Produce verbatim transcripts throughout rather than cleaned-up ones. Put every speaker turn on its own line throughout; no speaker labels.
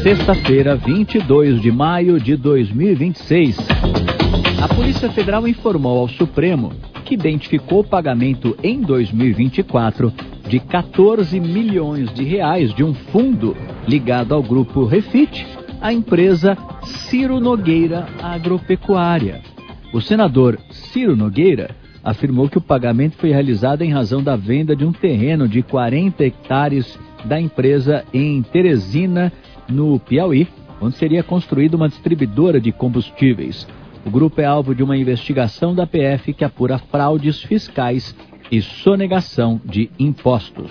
Sexta-feira, vinte e dois de maio de dois mil e vinte e seis. A Polícia Federal informou ao Supremo que identificou o pagamento em dois mil e vinte e quatro de quatorze milhões de reais de um fundo ligado ao grupo Refit, a empresa Ciro Nogueira Agropecuária. O senador Ciro Nogueira afirmou que o pagamento foi realizado em razão da venda de um terreno de quarenta hectares da empresa em Teresina, no Piauí, onde seria construída uma distribuidora de combustíveis. O grupo é alvo de uma investigação da P F que apura fraudes fiscais e sonegação de impostos.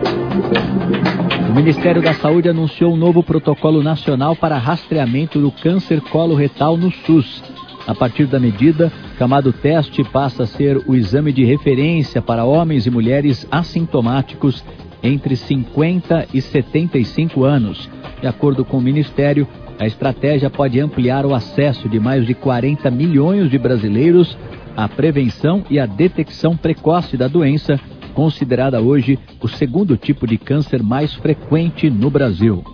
O Ministério da Saúde anunciou um novo protocolo nacional para rastreamento do câncer coloretal no SUS. A partir da medida, o chamado teste passa a ser o exame de referência para homens e mulheres assintomáticos entre cinquenta e setenta e cinco anos. De acordo com o Ministério, a estratégia pode ampliar o acesso de mais de quarenta milhões de brasileiros à prevenção e à detecção precoce da doença, considerada hoje o segundo tipo de câncer mais frequente no Brasil.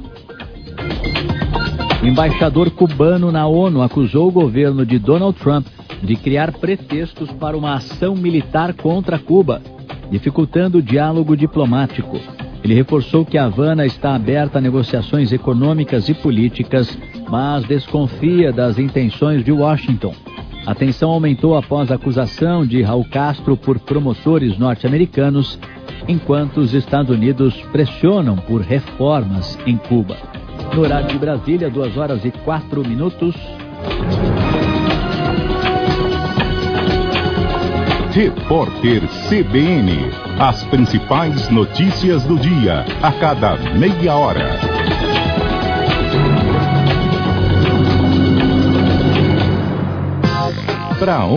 O embaixador cubano na ONU acusou o governo de Donald Trump de criar pretextos para uma ação militar contra Cuba, dificultando o diálogo diplomático. Ele reforçou que a Havana está aberta a negociações econômicas e políticas, mas desconfia das intenções de Washington. A tensão aumentou após a acusação de Raul Castro por promotores norte-americanos, enquanto os Estados Unidos pressionam por reformas em Cuba. No horário de Brasília, duas horas e quatro minutos.
Repórter C B N. As principais notícias do dia, a cada meia hora. Para